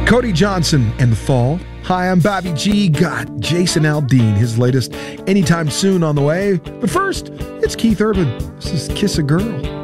Cody Johnson and The Fall. Hi, I'm Bobby G. Got Jason Aldean, his latest Anytime Soon on the way. But first, it's Keith Urban. This is Kiss a Girl.